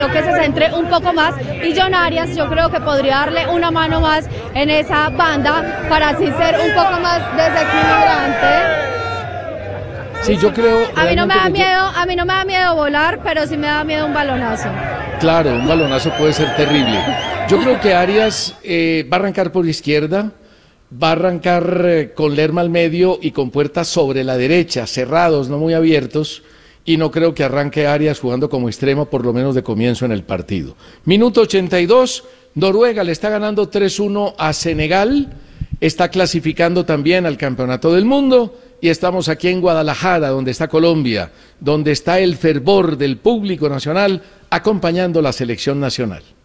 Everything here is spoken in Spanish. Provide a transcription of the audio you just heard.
que se centre un poco más, y John Arias yo creo que podría darle una mano más en esa banda para así ser un poco más desequilibrante. Sí, yo creo. A mí no me da miedo volar, pero sí me da miedo un balonazo. Claro, un balonazo puede ser terrible. Yo creo que Arias va a arrancar por izquierda, va a arrancar con Lerma al medio y con Puerta sobre la derecha, cerrados, no muy abiertos. Y no creo que arranque Arias jugando como extremo, por lo menos de comienzo en el partido. Minuto 82, Noruega le está ganando 3-1 a Senegal, está clasificando también al Campeonato del Mundo, y estamos aquí en Guadalajara, donde está Colombia, donde está el fervor del público nacional acompañando la selección nacional.